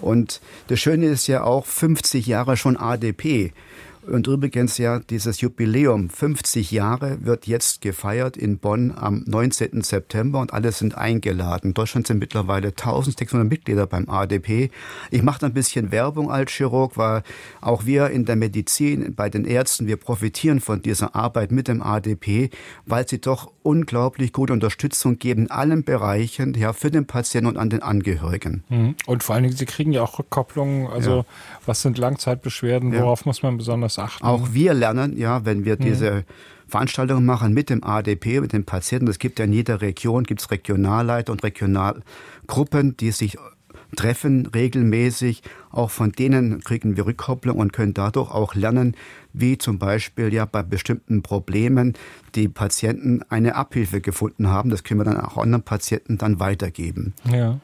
Und das Schöne ist ja auch 50 Jahre schon ADP. Und übrigens ja, dieses Jubiläum, 50 Jahre, wird jetzt gefeiert in Bonn am 19. September und alle sind eingeladen. In Deutschland sind mittlerweile 1600 Mitglieder beim ADP. Ich mache da ein bisschen Werbung als Chirurg, weil auch wir in der Medizin, bei den Ärzten, wir profitieren von dieser Arbeit mit dem ADP, weil sie doch unglaublich gute Unterstützung geben in allen Bereichen, ja, für den Patienten und an den Angehörigen. Und vor allen Dingen, Sie kriegen ja auch Rückkopplungen, also was sind Langzeitbeschwerden, worauf muss man besonders achten? Auch wir lernen, ja, wenn wir diese Veranstaltungen machen mit dem ADP, mit den Patienten. Es gibt ja in jeder Region, gibt es Regionalleiter und Regionalgruppen, die sich treffen regelmäßig. Auch von denen kriegen wir Rückkopplung und können dadurch auch lernen, wie zum Beispiel ja bei bestimmten Problemen die Patienten eine Abhilfe gefunden haben. Das können wir dann auch anderen Patienten dann weitergeben. Ja,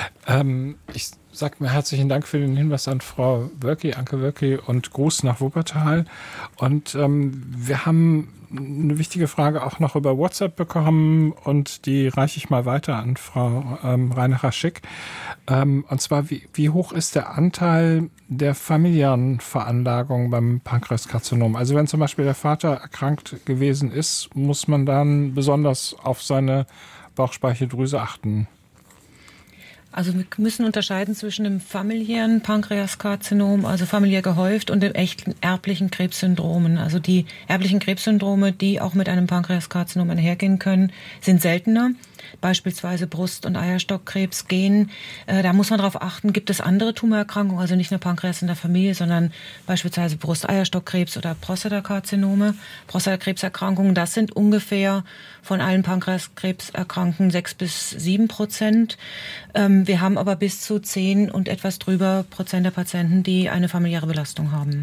ich sage mir herzlichen Dank für den Hinweis an Frau Wölki, Anke Wölki, und Gruß nach Wuppertal. Und wir haben eine wichtige Frage auch noch über WhatsApp bekommen und die reiche ich mal weiter an Frau Reinacher-Schick. Und zwar, wie hoch ist der Anteil der familiären Veranlagung beim Pankreaskarzinom? Also wenn zum Beispiel der Vater erkrankt gewesen ist, muss man dann besonders auf seine Bauchspeicheldrüse achten? Also wir müssen unterscheiden zwischen dem familiären Pankreaskarzinom, also familiär gehäuft, und den echten erblichen Krebssyndromen. Also die erblichen Krebssyndrome, die auch mit einem Pankreaskarzinom einhergehen können, sind seltener. Beispielsweise Brust- und Eierstockkrebs gehen. Da muss man darauf achten, gibt es andere Tumorerkrankungen, also nicht nur Pankreas in der Familie, sondern beispielsweise Brust-Eierstockkrebs oder Prostatakarzinome, Prostatakrebserkrankungen. Das sind ungefähr von allen Pankreaskrebserkrankungen 6-7%. Wir haben aber bis zu 10 und etwas drüber Prozent der Patienten, die eine familiäre Belastung haben.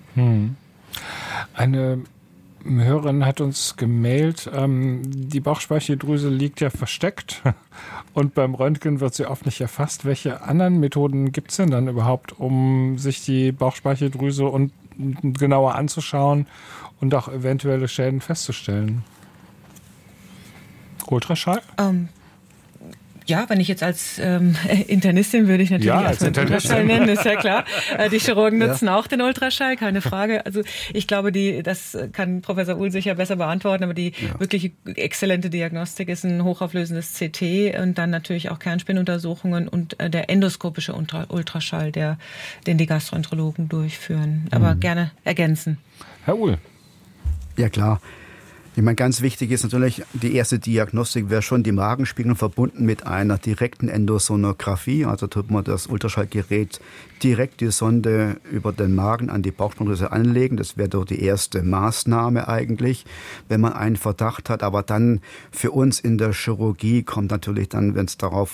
Eine Hörerin hat uns gemailt, die Bauchspeicheldrüse liegt ja versteckt und beim Röntgen wird sie oft nicht erfasst. Welche anderen Methoden gibt es denn dann überhaupt, um sich die Bauchspeicheldrüse genauer anzuschauen und auch eventuelle Schäden festzustellen? Ultraschall? Ja, wenn ich jetzt als Internistin würde ich natürlich erstmal den Ultraschall nennen, ist ja klar. Die Chirurgen nutzen auch den Ultraschall, keine Frage. Also ich glaube, das kann Professor Uhl sicher besser beantworten, aber die wirklich exzellente Diagnostik ist ein hochauflösendes CT und dann natürlich auch Kernspinnuntersuchungen und der endoskopische Ultraschall, den die Gastroenterologen durchführen. Aber gerne ergänzen. Herr Uhl. Ja, klar. Ich meine, ganz wichtig ist natürlich, die erste Diagnostik wäre schon die Magenspiegelung verbunden mit einer direkten Endosonographie. Also tut man das Ultraschallgerät direkt die Sonde über den Magen an die Bauchspeicheldrüse anlegen. Das wäre doch die erste Maßnahme eigentlich, wenn man einen Verdacht hat. Aber dann für uns in der Chirurgie kommt natürlich dann, wenn es darum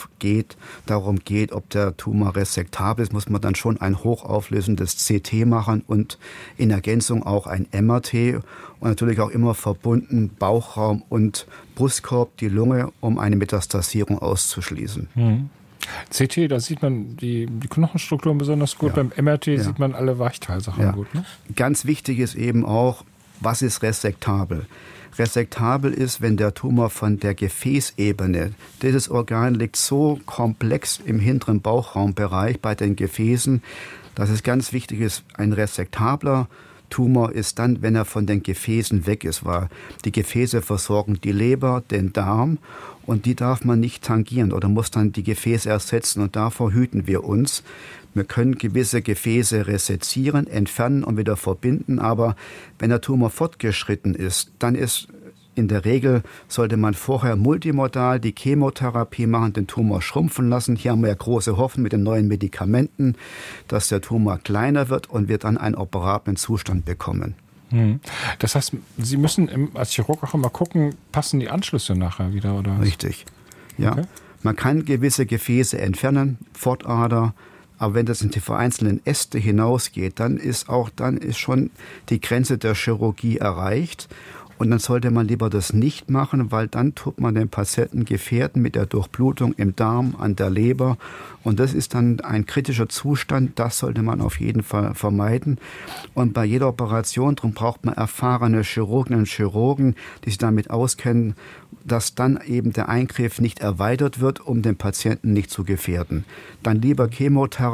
geht, ob der Tumor resektabel ist, muss man dann schon ein hochauflösendes CT machen und in Ergänzung auch ein MRT und natürlich auch immer verbunden Bauchraum und Brustkorb, die Lunge, um eine Metastasierung auszuschließen. CT, da sieht man die Knochenstrukturen besonders gut. Beim MRT sieht man alle Weichteilsachen gut. Ne? Ganz wichtig ist eben auch, was ist resektabel? Resektabel ist, wenn der Tumor von der Gefäßebene, dieses Organ liegt so komplex im hinteren Bauchraumbereich bei den Gefäßen, dass es ganz wichtig ist, ein resektabler Tumor ist dann, wenn er von den Gefäßen weg ist, weil die Gefäße versorgen die Leber, den Darm und die darf man nicht tangieren oder muss dann die Gefäße ersetzen und davor hüten wir uns. Wir können gewisse Gefäße resezieren, entfernen und wieder verbinden, aber wenn der Tumor fortgeschritten ist, dann ist in der Regel sollte man vorher multimodal die Chemotherapie machen, den Tumor schrumpfen lassen. Hier haben wir ja große Hoffnung mit den neuen Medikamenten, dass der Tumor kleiner wird und wir dann einen operablen Zustand bekommen. Das heißt, Sie müssen als Chirurg auch immer gucken, passen die Anschlüsse nachher wieder, oder? Richtig, ja. Okay. Man kann gewisse Gefäße entfernen, Fortader, aber wenn das in die vereinzelten Äste hinausgeht, dann ist schon die Grenze der Chirurgie erreicht. Und dann sollte man lieber das nicht machen, weil dann tut man den Patienten gefährden mit der Durchblutung im Darm, an der Leber. Und das ist dann ein kritischer Zustand, das sollte man auf jeden Fall vermeiden. Und bei jeder Operation, darum braucht man erfahrene Chirurginnen und Chirurgen, die sich damit auskennen, dass dann eben der Eingriff nicht erweitert wird, um den Patienten nicht zu gefährden. Dann lieber Chemotherapie